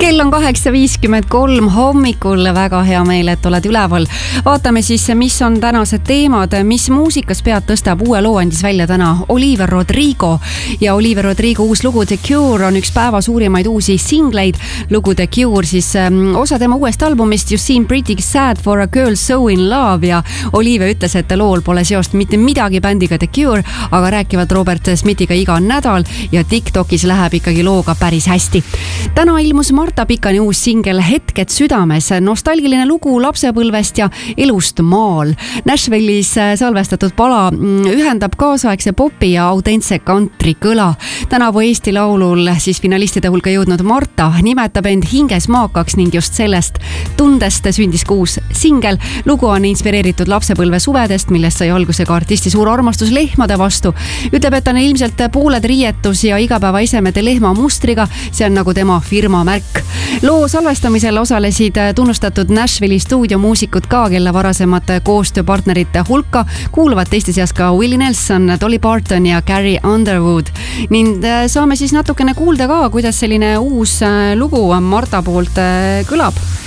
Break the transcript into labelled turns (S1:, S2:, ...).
S1: Kell on 8:53 hommikul, väga hea meel, et oled üleval. Vaatame siis, mis on tänased teemad, mis muusikas pead tõstab. Uue loo andis välja täna Olivia Rodrigo ja Olivia Rodrigo uus lugu The Cure on üks päeva suurimaid uusi singleid. Lugu The Cure siis osa tema uuest albumist You Seem Pretty Sad for a Girl So In Love ja Olivia ütles, et lool pole seost mitte midagi bändiga The Cure, aga rääkivad Robert Smithiga iga nädal ja TikTokis läheb ikkagi looga päris hästi. Täna ilmus Marta Pikani uus singel Hetked südames, nostalgiline lugu lapsepõlvest ja elust maal. Nashville'is salvestatud pala ühendab kaasaegse popi ja autentse country kõla. Tänavu Eesti Laulul siis finalistide hulka jõudnud Marta nimetab end hinges maakaks ning just sellest tundest sündis uus singel. Lugu on inspireeritud lapsepõlve suvedest, millest sai alguse ka artisti suur armastus lehmade vastu. Ütleb, et on ilmselt pooled riietus ja igapäevaesemete lehma mustriga, see on nagu tema firma märk. Loo salvestamisel osalesid tunnustatud Nashville'i stuudiomuusikud ka, kelle varasemate koostööpartnerite hulka kuuluvad teiste seas ka Willie Nelson, Dolly Parton ja Carrie Underwood. Ning saame siis natukene kuulda ka, kuidas selline uus lugu Marta poolt kõlab.